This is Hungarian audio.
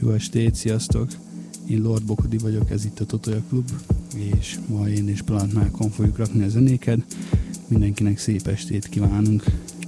Jó estét, sziasztok! Én Lord Bokodi vagyok, ez itt a Totoja Klub, és ma én és Plant Malcolm fogjuk rakni a zenéket. Mindenkinek szép estét kívánunk!